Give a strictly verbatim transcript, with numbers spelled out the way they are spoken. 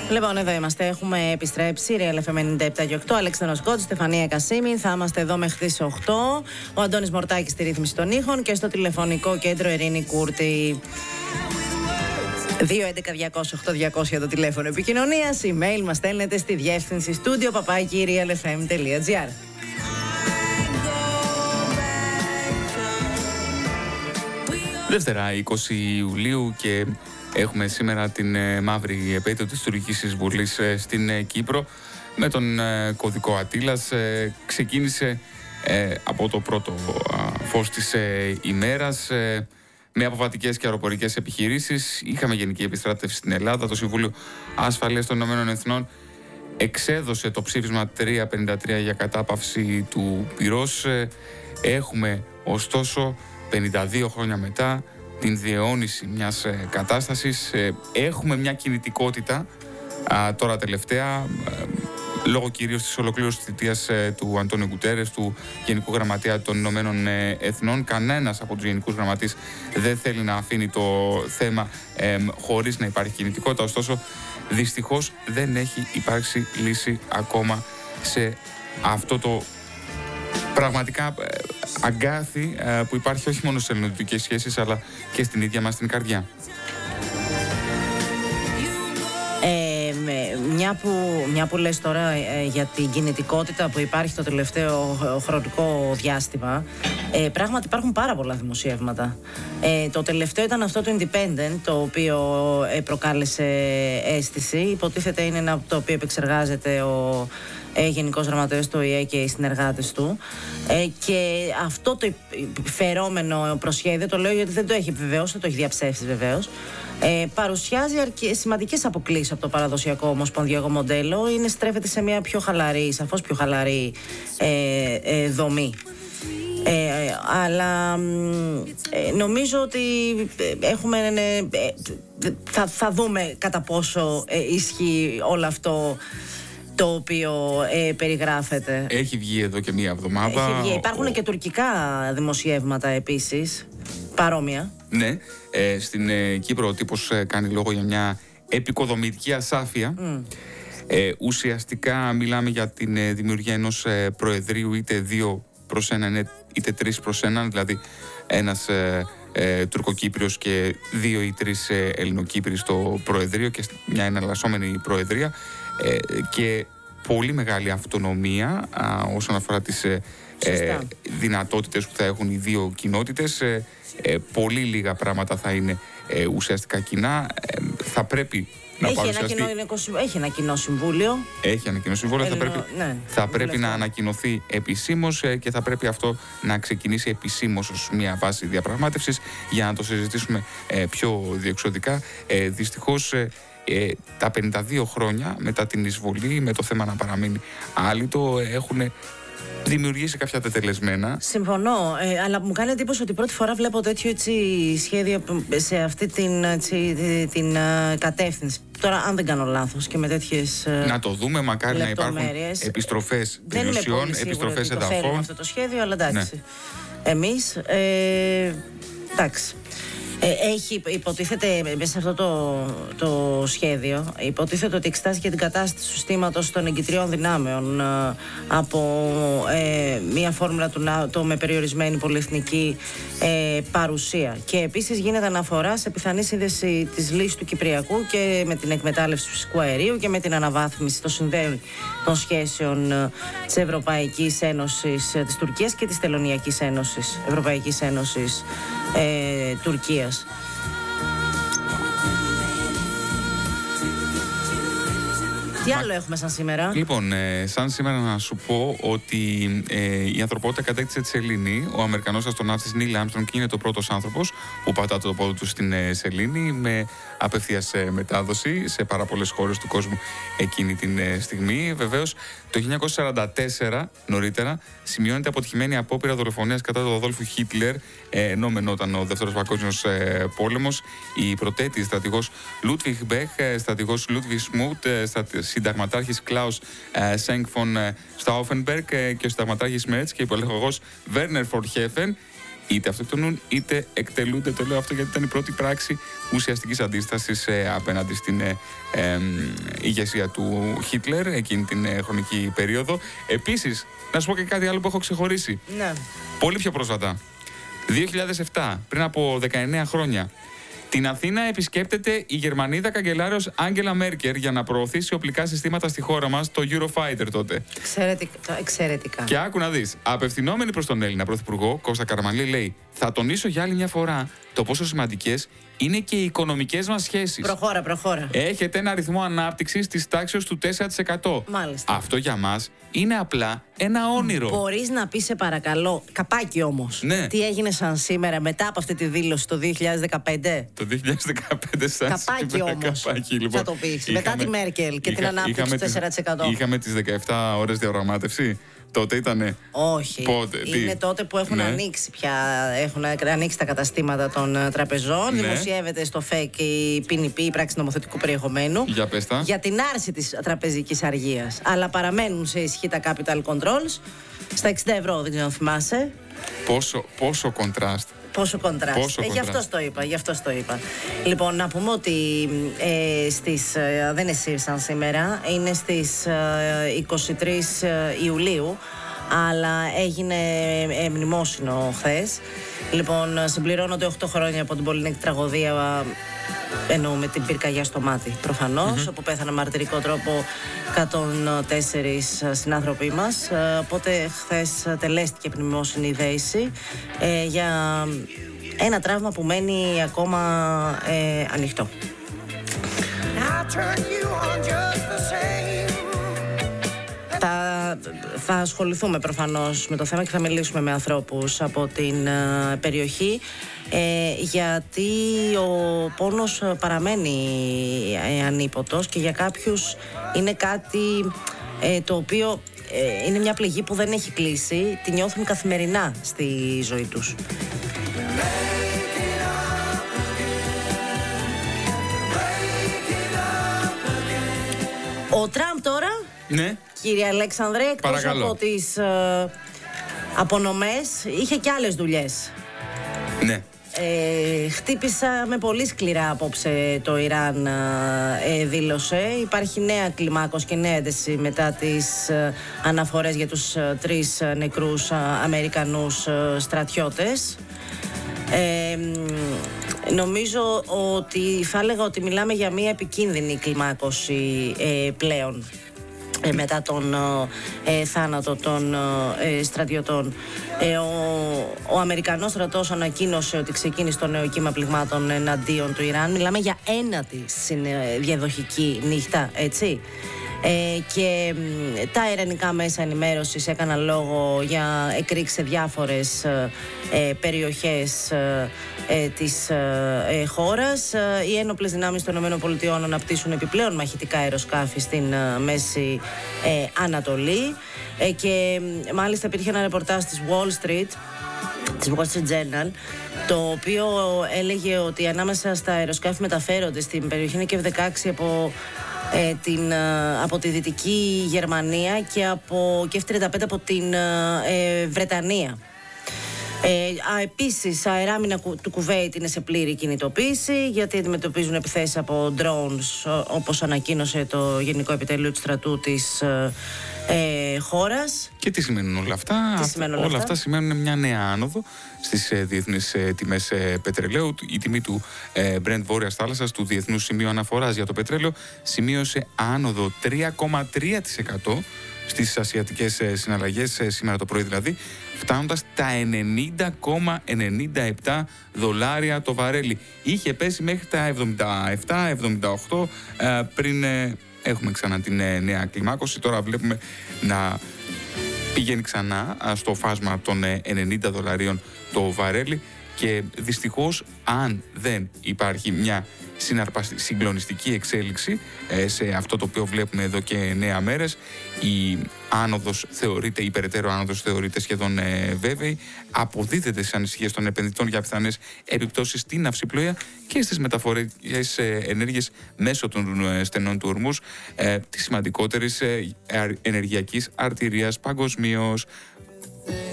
Λοιπόν, εδώ είμαστε. Έχουμε επιστρέψει. Real εφ εμ ενενήντα επτά και οκτώ. Αλέξανδρος Κότσης, Στεφανία Κασίμη. Θα είμαστε εδώ μέχρι τις οκτώ. Ο Αντώνης Μορτάκης στη ρύθμιση των ήχων και στο τηλεφωνικό κέντρο Ειρήνη Κούρτη. δύο έντεκα διακόσια οκτώ διακόσια το τηλέφωνο επικοινωνίας. Email μας στέλνετε στη διεύθυνση στούντιο παπάκι real εφ εμ τελεία τζι άρ. Δευτέρα, είκοσι Ιουλίου, και έχουμε σήμερα την ε, μαύρη επέτειο της τουρκικής εισβολής ε, στην ε, Κύπρο με τον ε, κωδικό Ατήλας. Ε, ξεκίνησε ε, από το πρώτο ε, φως της ε, ημέρας ε, με αποβατικές και αεροπορικές επιχειρήσεις. Είχαμε γενική επιστράτευση στην Ελλάδα. Το Συμβούλιο Ασφαλείας των Ηνωμένων Εθνών εξέδωσε το ψήφισμα τριακόσια πενήντα τρία για κατάπαυση του πυρός. Ε, έχουμε ωστόσο πενήντα δύο χρόνια μετά την διαιώνιση μιας ε, κατάστασης. Ε, έχουμε μια κινητικότητα α, τώρα τελευταία, ε, λόγω κυρίως της ολοκλήρωσης της θητείας ε, του Αντώνιο Γκουτέρες, του Γενικού Γραμματέα των Ηνωμένων ε, Εθνών. Κανένας από τους Γενικούς Γραμματείς δεν θέλει να αφήνει το θέμα ε, χωρίς να υπάρχει κινητικότητα. Ωστόσο, δυστυχώς δεν έχει υπάρξει λύση ακόμα σε αυτό το πραγματικά αγκάθι που υπάρχει όχι μόνο σε ελληνοτουρκικές σχέσεις, αλλά και στην ίδια μας την καρδιά. Ε, μια, που, μια που λες τώρα ε, για την κινητικότητα που υπάρχει το τελευταίο χρονικό διάστημα, ε, πράγματι υπάρχουν πάρα πολλά δημοσιεύματα. Ε, το τελευταίο ήταν αυτό το Independent, το οποίο ε, προκάλεσε αίσθηση. Υποτίθεται είναι ένα το οποίο επεξεργάζεται ο ε, Γενικός Γραμματέας του Ο Η Ε και οι συνεργάτες του. Ε, και αυτό το φερόμενο προσχέδιο, το λέω γιατί δεν το έχει επιβεβαιώσει, δεν το έχει διαψεύσει βεβαίως, Ε, παρουσιάζει αρκε... σημαντικές αποκλίσεις από το παραδοσιακό ομοσπονδιακό μοντέλο. Είναι, στρέφεται σε μια πιο χαλαρή, σαφώς πιο χαλαρή ε, ε, δομή. Ε, αλλά ε, νομίζω ότι έχουμε ε, θα, θα δούμε κατά πόσο ε, ισχύει όλο αυτό το οποίο ε, περιγράφεται. Έχει βγει εδώ και μία εβδομάδα. Έχει βγει. Υπάρχουν ο... και τουρκικά δημοσιεύματα επίσης, παρόμοια. Ναι, ε, στην ε, Κύπρο ο τύπος ε, κάνει λόγο για μια επικοδομητική ασάφεια. Mm. Ε, ουσιαστικά μιλάμε για την ε, δημιουργία ενός ε, προεδρείου είτε δύο προς έναν είτε τρεις προς έναν, δηλαδή ένας ε, ε, Τουρκοκύπριος και δύο ή τρεις ε, Ελληνοκύπριοι στο προεδρείο και μια εναλλασσόμενη προεδρία, ε, και πολύ μεγάλη αυτονομία α, όσον αφορά τις ε, ε, δυνατότητες που θα έχουν οι δύο κοινότητες. Ε, ε, πολύ λίγα πράγματα θα είναι ε, ουσιαστικά κοινά. Ε, θα πρέπει να έχει παρουσιαστεί... Ένα κοινό, έχει ένα κοινό συμβούλιο. Έχει ένα κοινό συμβούλιο. Ελληνο... Θα πρέπει, ναι, θα πρέπει να ανακοινωθεί επισήμως ε, και θα πρέπει αυτό να ξεκινήσει επισήμως ως μια βάση διαπραγμάτευσης για να το συζητήσουμε ε, πιο διεξοδικά. Ε, δυστυχώς ε, ε, τα πενήντα δύο χρόνια μετά την εισβολή, με το θέμα να παραμείνει άλυτο, έχουν δημιουργήσει κάποια τετελεσμένα. Συμφωνώ, ε, αλλά μου κάνει εντύπωση ότι πρώτη φορά βλέπω τέτοιο έτσι σχέδιο σε αυτή την, έτσι, την, την uh, κατεύθυνση. Τώρα, αν δεν κάνω λάθος και με τέτοιες uh, να το δούμε, μακάρι να υπάρχουν επιστροφές περιουσιών, επιστροφές εδαφών. Δεν είμαι αυτό το σχέδιο, αλλά εντάξει. Ναι. Εμείς, ε, εντάξει. Έχει, υποτίθεται μέσα σε αυτό το, το σχέδιο, υποτίθεται ότι εξετάζει και την κατάσταση του συστήματος των εγκυτριών δυνάμεων ε, από ε, μια φόρμουλα του ΝΑΤΟ με περιορισμένη πολυεθνική ε, παρουσία. Και επίσης γίνεται αναφορά σε πιθανή σύνδεση της λύσης του Κυπριακού και με την εκμετάλλευση του φυσικού αερίου και με την αναβάθμιση των συνδέων των σχέσεων ε, της Ευρωπαϊκής Ένωσης, ε, της Τουρκίας και της Τελωνιακής Ένωσης, Ευρωπαϊκής Ένωσης ε, Τουρκίας. Τι άλλο έχουμε σαν σήμερα? Λοιπόν, ε, σαν σήμερα να σου πω ότι ε, η ανθρωπότητα κατέκτησε τη σελήνη. Ο Αμερικανός αστροναύτης Νίλ Άρμστρονγκ είναι το πρώτος άνθρωπος που πατά το πόδι του στην ε, σελήνη με απευθείας ε, μετάδοση σε πάρα πολλές χώρες του κόσμου εκείνη την ε, στιγμή. Βεβαίως, το χίλια εννιακόσια σαράντα τέσσερα, νωρίτερα, σημειώνεται αποτυχημένη απόπειρα δολοφονίας κατά του Αδόλφου Χίτλερ, ε, ενώ μενόταν ο Δεύτερος Παγκόσμιος ε, Πόλεμος. Η πρωτέτη στρατηγός Λούτβιχ Μπέχ, στρατηγός Λούτβιχ Σμούτ, συνταγματάρχης Κλάους Σέγκ φον Στάουφενμπεργκ και ο συνταγματάρχης Μέρτς και υπολεχογός Βέρνερ Φορχέφεν είτε αυτοκτονούν είτε εκτελούνται. Το λέω αυτό γιατί ήταν η πρώτη πράξη ουσιαστικής αντίστασης ε, απέναντι στην ε, ε, ηγεσία του Χίτλερ εκείνη την ε, χρονική περίοδο. Επίσης, να σου πω και κάτι άλλο που έχω ξεχωρίσει. Ναι. Πολύ πιο πρόσφατα. δύο χιλιάδες επτά, πριν από δεκαεννέα χρόνια. Την Αθήνα επισκέπτεται η Γερμανίδα καγκελάριος Άγγελα Μέρκελ για να προωθήσει οπλικά συστήματα στη χώρα μας, το Eurofighter τότε. Εξαιρετικά. εξαιρετικά. Και άκου να δεις, απευθυνόμενη προς τον Έλληνα Πρωθυπουργό, Κώστα Καραμανλή, λέει: θα τονίσω για άλλη μια φορά το πόσο σημαντικές είναι και οι οικονομικές μας σχέσεις. Προχώρα, προχώρα. Έχετε ένα ρυθμό ανάπτυξης της τάξης του τέσσερα τοις εκατό. Μάλιστα. Αυτό για μας είναι απλά ένα όνειρο. Μπορείς να πεις, σε παρακαλώ, καπάκι όμως, ναι. τι έγινε σαν σήμερα μετά από αυτή τη δήλωση το δύο χιλιάδες δεκαπέντε. Το δύο χιλιάδες δεκαπέντε σαν καπάκι σήμερα, όμως, καπάκι, λοιπόν. θα το πεις. Είχαμε, μετά τη Μέρκελ και είχα, την ανάπτυξη του τέσσερα τοις εκατό. Τις, είχαμε τις δεκαεπτά ώρες διαπραγμάτευση. Τότε ήτανε. Όχι. Πότε, είναι τι? τότε που έχουν ναι. ανοίξει πια, έχουν ανοίξει τα καταστήματα των τραπεζών. Ναι. Δημοσιεύεται στο ΦΕΚ η πι εν πι, η πράξη νομοθετικού περιεχομένου. Για πες τα. Για την άρση της τραπεζικής αργίας. Αλλά παραμένουν σε ισχύ τα capital controls στα εξήντα ευρώ, δεν ξέρω αν θυμάσαι. Πόσο, πόσο contrast. Πόσο κοντράστ. Πόσο ε, γι' αυτό το είπα, γι' αυτό το είπα. Λοιπόν, να πούμε ότι ε, στις, ε, δεν είναι σαν σήμερα, είναι στις ε, είκοσι τρεις Ιουλίου, αλλά έγινε ε, μνημόσυνο χθες. Λοιπόν, συμπληρώνονται οκτώ χρόνια από την Πολυνέκτη τραγωδία, εννοούμε την πυρκαγιά στο μάτι προφανώς, mm-hmm. όπου πέθανε μαρτυρικό τρόπο εκατόν τέσσερις συνάνθρωποι μας. Οπότε χθες τελέστηκε μνημόσυνη δέηση ε, για ένα τραύμα που μένει ακόμα ε, ανοιχτό. Θα, θα ασχοληθούμε προφανώς με το θέμα και θα μιλήσουμε με ανθρώπους από την uh, περιοχή ε, γιατί ο πόνος παραμένει ε, ανίποτος και για κάποιους είναι κάτι ε, το οποίο ε, είναι μια πληγή που δεν έχει κλείσει, τη νιώθουν καθημερινά στη ζωή τους. Ο Τραμπ τώρα, ναι. Κύριε Αλέξανδρε, εκτός από τις ε, απονομές, είχε και άλλες δουλειές. Ναι. Ε, χτύπησα με πολύ σκληρά απόψε το Ιράν, ε, δήλωσε. Υπάρχει νέα κλιμάκωση και νέα ένταση μετά τις ε, αναφορές για τους ε, τρεις ε, νεκρούς ε, Αμερικανούς ε, στρατιώτες. Ε, νομίζω ότι θα έλεγα ότι μιλάμε για μια επικίνδυνη κλιμάκωση ε, πλέον. Ε, μετά τον ε, θάνατο των ε, στρατιωτών. Ε, ο, ο Αμερικανός στρατός ανακοίνωσε ότι ξεκίνησε το νέο κύμα πληγμάτων εναντίον του Ιράν. Μιλάμε για ένατη διαδοχική νύχτα, έτσι. Ε, και ε, τα ιρανικά μέσα ενημέρωσης έκαναν λόγο για εκρήξη σε διάφορες ε, περιοχές ε, ε, της ε, χώρας. Ε, οι ένοπλες δυνάμεις των ΗΠΑ αναπτύσσουν επιπλέον μαχητικά αεροσκάφη στην ε, Μέση ε, Ανατολή ε, και ε, μάλιστα υπήρχε ένα ρεπορτάζ της Wall Street, της Wall Street Journal, το οποίο έλεγε ότι ανάμεσα στα αεροσκάφη μεταφέρονται στην περιοχή και εφ δεκαέξι από Ε, την, από τη Δυτική Γερμανία και, από, και εφ τριάντα πέντε από την ε, Βρετανία. Ε, α, επίσης, αεράμινα του Κουβέιτ είναι σε πλήρη κινητοποίηση γιατί αντιμετωπίζουν επιθέσεις από drones, όπως ανακοίνωσε το Γενικό Επιτελείο του Στρατού της ε, χώρας. Και τι σημαίνουν όλα αυτά? Τι σημαίνουν όλα, όλα αυτά? αυτά σημαίνουν μια νέα άνοδο στις ε, διεθνείς ε, τιμές ε, πετρελαίου. Η τιμή του ε, Brent Βόρειας Θάλασσας, του Διεθνούς Σημείου Αναφοράς για το πετρέλαιο, σημείωσε άνοδο τρία κόμμα τρία τοις εκατό στις ασιατικές ε, συναλλαγές ε, σήμερα το πρωί δηλαδή, φτάνοντας τα ενενήντα κόμμα ενενήντα επτά δολάρια το βαρέλι. Είχε πέσει μέχρι τα εβδομήντα επτά εβδομήντα οκτώ ε, πριν ε, έχουμε ξανά την ε, νέα κλιμάκωση. Τώρα βλέπουμε να πηγαίνει ξανά στο φάσμα των ε, ενενήντα δολαρίων το βαρέλι και δυστυχώς αν δεν υπάρχει μια συγκλονιστική εξέλιξη ε, σε αυτό το οποίο βλέπουμε εδώ και εννέα μέρες, η άνοδος θεωρείται, η περαιτέρω άνοδος θεωρείται σχεδόν ε, βέβαιη, αποδίδεται στις ανησυχίες των επενδυτών για πιθανές επιπτώσεις στην ναυσιπλοεία και στις μεταφορικές ε, ενέργειες μέσω των ε, στενών του Ορμούς, ε, της σημαντικότερης ε, ενεργειακής αρτηρίας παγκοσμίως.